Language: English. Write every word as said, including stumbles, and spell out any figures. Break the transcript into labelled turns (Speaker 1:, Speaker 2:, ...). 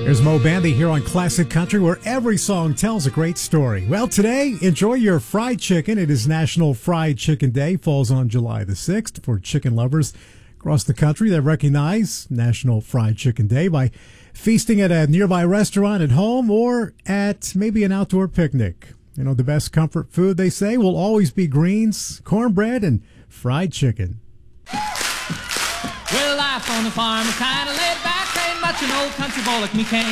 Speaker 1: There's Mo Bandy here on Classic Country, where every song tells a great story. Well, today, enjoy your fried chicken. It is National Fried Chicken Day. Falls on July the sixth for chicken lovers across the country that recognize National Fried Chicken Day by feasting at a nearby restaurant, at home, or at maybe an outdoor picnic. You know, the best comfort food, they say, will always be greens, cornbread, and fried chicken.
Speaker 2: Well, life on the farm is kind of laid back. Ain't much an old country boy like me can